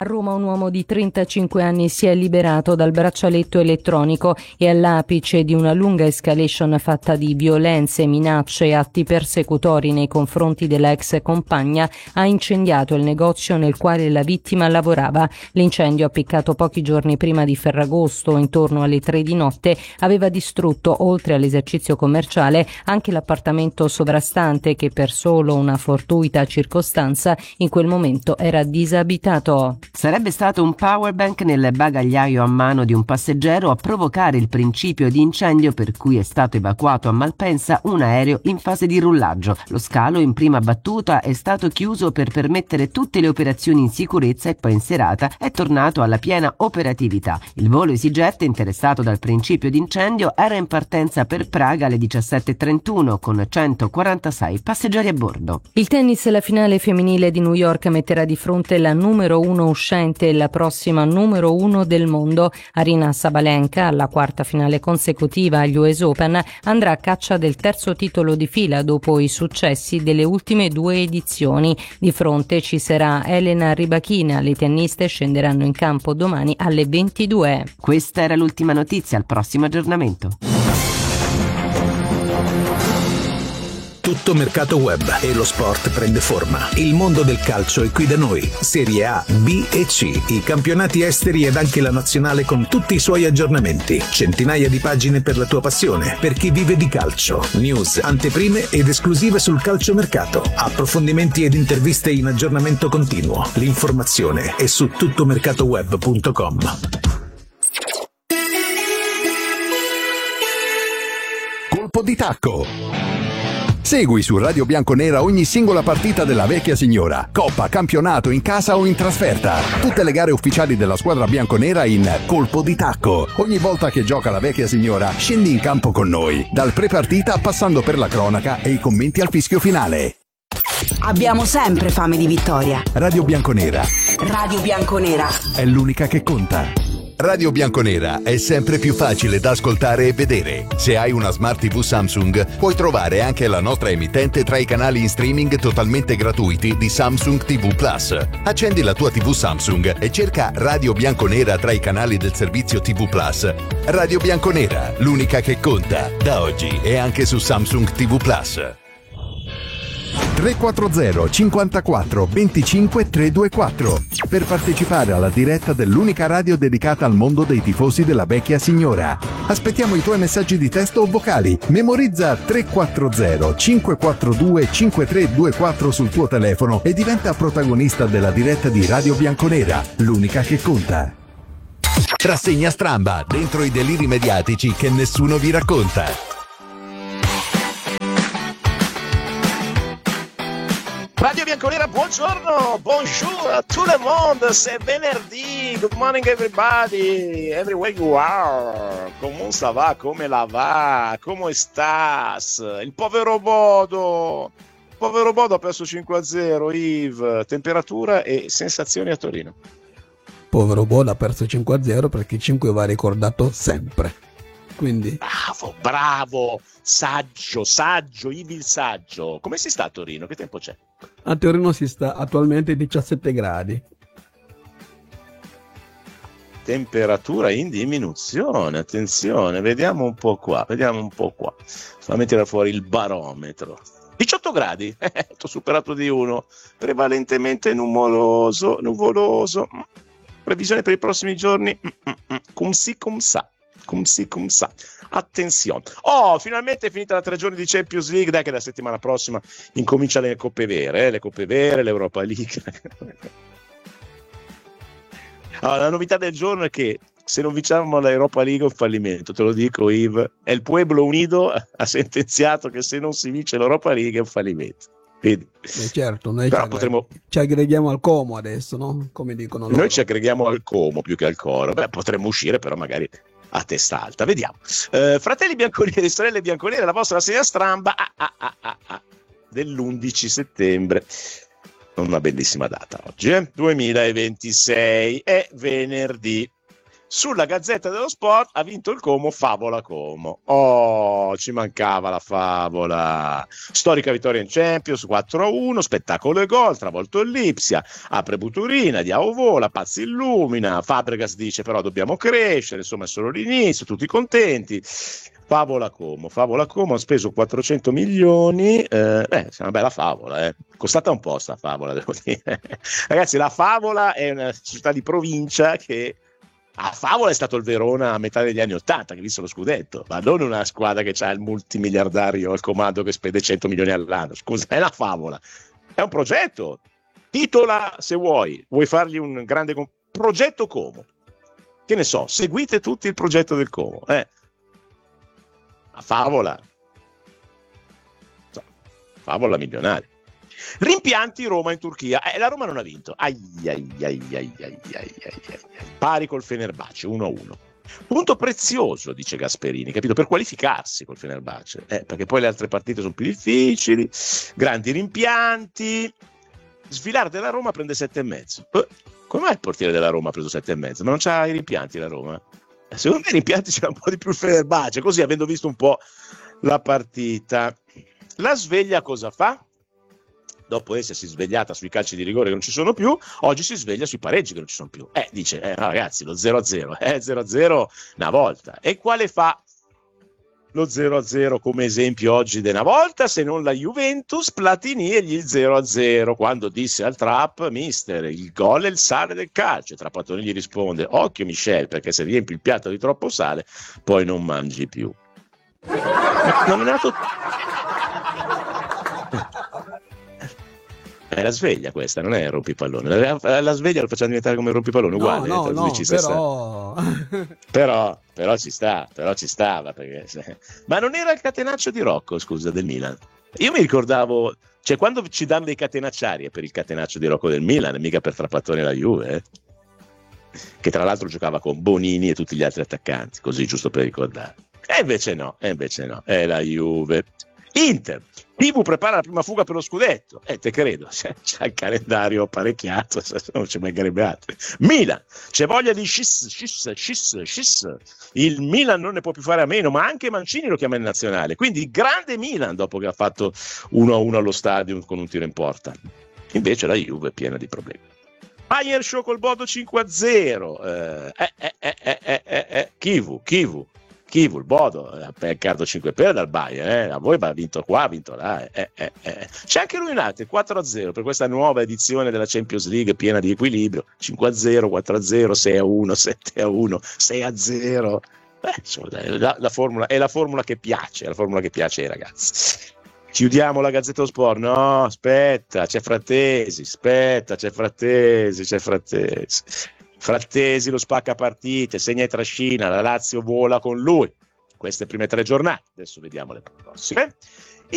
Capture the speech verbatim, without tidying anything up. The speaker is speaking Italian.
A Roma un uomo di trentacinque anni si è liberato dal braccialetto elettronico e all'apice di una lunga escalation fatta di violenze, minacce e atti persecutori nei confronti della ex compagna ha incendiato il negozio nel quale la vittima lavorava. L'incendio, appiccato pochi giorni prima di Ferragosto, intorno alle tre di notte, aveva distrutto, oltre all'esercizio commerciale, anche l'appartamento sovrastante che per solo una fortuita circostanza in quel momento era disabitato. Sarebbe stato un powerbank nel bagagliaio a mano di un passeggero a provocare il principio di incendio per cui è stato evacuato a Malpensa un aereo in fase di rullaggio. Lo scalo in prima battuta è stato chiuso per permettere tutte le operazioni in sicurezza e poi in serata è tornato alla piena operatività. Il volo EasyJet, interessato dal principio di incendio, era in partenza per Praga alle diciassette e trentuno con centoquarantasei passeggeri a bordo. Il tennis, la finale femminile di New York metterà di fronte la numero uno uscente e la prossima numero uno del mondo. Aryna Sabalenka, alla quarta finale consecutiva agli U S Open, andrà a caccia del terzo titolo di fila dopo i successi delle ultime due edizioni. Di fronte ci sarà Elena Rybakina. Le tenniste scenderanno in campo domani alle ventidue. Questa era l'ultima notizia, al prossimo aggiornamento. Tutto mercato web e lo sport prende forma. Il mondo del calcio è qui da noi. Serie A, B e C, i campionati esteri ed anche la nazionale con tutti i suoi aggiornamenti. Centinaia di pagine per la tua passione, per chi vive di calcio. News, anteprime ed esclusive sul calciomercato. Approfondimenti ed interviste in aggiornamento continuo. L'informazione è su tuttomercatoweb punto com. Colpo di tacco. Segui su Radio Bianconera ogni singola partita della vecchia signora, coppa, campionato, in casa o in trasferta. Tutte le gare ufficiali della squadra bianconera in Colpo di Tacco. Ogni volta che gioca la vecchia signora, scendi in campo con noi, dal pre-partita passando per la cronaca e i commenti al fischio finale. Abbiamo sempre fame di vittoria. Radio Bianconera. Radio Bianconera È l'unica che conta. Radio Bianconera è sempre più facile da ascoltare e vedere. Se hai una Smart tivù Samsung, puoi trovare anche la nostra emittente tra i canali in streaming totalmente gratuiti di Samsung tivù Plus. Accendi la tua tivù Samsung e cerca Radio Bianconera tra i canali del servizio tivù Plus. Radio Bianconera, l'unica che conta. Da oggi è anche su Samsung tivù Plus. tre quattro zero cinquantaquattro venticinque trecentoventiquattro per partecipare alla diretta dell'unica radio dedicata al mondo dei tifosi della vecchia signora. Aspettiamo i tuoi messaggi di testo o vocali. Memorizza tre quattro zero cinque quattro due cinque tre due quattro sul tuo telefono e diventa protagonista della diretta di Radio Bianconera, l'unica che conta. Rassegna stramba, dentro i deliri mediatici che nessuno vi racconta. Radio Bianconera, buongiorno, bonjour a tout le monde, c'est venerdì, good morning everybody, everywhere you are, come ça va, come la va, come estás, il povero Bodo, il povero Bodo ha perso cinque a zero, Yves, temperatura e sensazioni a Torino. Povero Bodo ha perso cinque a zero perché cinque va ricordato sempre. Quindi bravo, bravo, saggio, saggio, Ivi il saggio. Come si sta a Torino? Che tempo c'è? A Torino si sta attualmente diciassette gradi. Temperatura in diminuzione, attenzione, vediamo un po' qua, vediamo un po' qua. Fammi tirare fuori il barometro. diciotto gradi, ho superato di uno, prevalentemente nuvoloso, nuvoloso. Previsione per i prossimi giorni, cum si cum sa. Cum si cum sa. Attenzione. Oh, finalmente è finita la tre giorni di Champions League. Dai che la settimana prossima incomincia le coppe vere, eh? le coppe vere, l'Europa League. Allora, la novità del giorno è che se non vinciamo l'Europa League è un fallimento, te lo dico Yves. E il Pueblo Unido ha sentenziato che se non si vince l'Europa League è un fallimento. Vedi? Eh certo, noi ci, potremo... aggreghiamo, ci aggreghiamo al Como adesso, no? Come dicono loro. Noi ci aggreghiamo al Como più che al Coro. Beh, potremmo uscire però magari a testa alta, vediamo. Uh, fratelli bianconeri, sorelle bianconere, la vostra rassegna stramba ah, ah, ah, ah, ah, dell'undici settembre. Una bellissima data oggi, eh? duemilaventisei, è venerdì. sulla Gazzetta dello Sport ha vinto il Como, favola Como. Oh, ci mancava la favola. Storica vittoria in Champions, quattro a uno, spettacolo e gol, travolto il Lipsia, apre Buturina, Diao vola, Pazzi illumina, Fabregas dice però dobbiamo crescere, insomma è solo l'inizio, tutti contenti. Favola Como, favola Como, ha speso quattrocento milioni, eh, beh, è una bella favola, eh. Costata un po' sta favola, devo dire. Ragazzi, la Favola è una società di provincia che a Favola è stato il Verona a metà degli anni ottanta che ha visto lo scudetto, ma non una squadra che ha il multimiliardario al comando che spende cento milioni all'anno. Scusa, è la Favola, è un progetto. Titola se vuoi, vuoi fargli un grande comp- progetto Como, che ne so, seguite tutti il progetto del Como, eh. A Favola, Favola milionaria. Rimpianti Roma in Turchia, eh, la Roma non ha vinto, ai, ai, ai, ai, ai, ai, ai. Pari col Fenerbahce uno a uno, punto prezioso, dice Gasperini, capito, per qualificarsi col Fenerbahce, eh, perché poi le altre partite sono più difficili, grandi rimpianti. Svilar della Roma prende sette e mezzo. Eh, come mai il portiere della Roma ha preso sette e mezzo? Ma non c'ha i rimpianti la Roma? Eh, secondo me i rimpianti c'era un po' di più il Fenerbahce, così avendo visto un po' la partita. La sveglia cosa fa? Dopo essersi svegliata sui calci di rigore che non ci sono più, oggi si sveglia sui pareggi che non ci sono più. Eh, dice, eh, no, ragazzi, lo zero a zero, eh, zero a zero una volta. E quale fa lo zero a zero come esempio oggi di una volta, se non la Juventus? Platini e gli zero a zero, quando disse al Trapp, mister, il gol è il sale del calcio. Trapattoni gli risponde, occhio Michel, perché se riempi il piatto di troppo sale, poi non mangi più. Nominato... È la sveglia questa, non è rompipallone. La, la sveglia lo facciamo diventare come rompipallone, uguale. No, no, no, però... però... però ci sta, però ci stava. Perché... Ma non era il catenaccio di Rocco, scusa, del Milan? Io mi ricordavo, cioè quando ci danno dei catenacciari è per il catenaccio di Rocco del Milan, mica per Trapattoni la Juve, eh? Che tra l'altro giocava con Bonini e tutti gli altri attaccanti, così giusto per ricordare. E invece no, e invece no, è la Juve. Inter, Tibu prepara la prima fuga per lo scudetto, e eh, te credo, c'è, c'è il calendario apparecchiato, non ci mancherebbe altro. Milan, c'è voglia di sciss, sciss, sciss, sciss, il Milan non ne può più fare a meno, ma anche Mancini lo chiama in nazionale, quindi grande Milan dopo che ha fatto uno a uno allo stadio con un tiro in porta. Invece la Juve è piena di problemi. Bayern show col Bodo cinque a zero, eh, eh, eh, eh, eh, eh, eh, Kivu, Kivu. Kivu, il Bodo ha peccato cinque pere dal Bayern, eh? A voi ha vinto qua, ha vinto là, eh, eh, eh. C'è anche l'United quattro a zero per questa nuova edizione della Champions League piena di equilibrio, cinque a zero, quattro a zero, sei a uno, sette a uno, sei a zero. Beh, insomma, la, la formula, è la formula che piace, è la formula che piace ai ragazzi. Chiudiamo la Gazzetta dello Sport, no, aspetta, c'è Frattesi, aspetta, c'è Frattesi, c'è Frattesi. Frattesi lo spacca partite, segna e trascina, la Lazio vola con lui queste prime tre giornate, adesso vediamo le prossime.